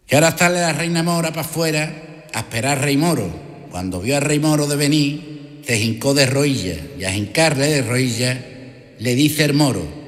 Y ahora está la reina mora para afuera a esperar al rey moro. Cuando vio al rey moro de venir, se hincó de rodillas, y a hincarle de rodillas le dice el moro: